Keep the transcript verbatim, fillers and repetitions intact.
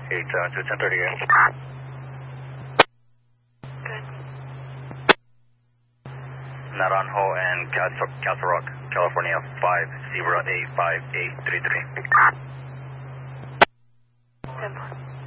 eight seven two, ten thirty again. Good. Naranjo and Castle, Castle Rock, California, five zero eight five eight three three. ten four.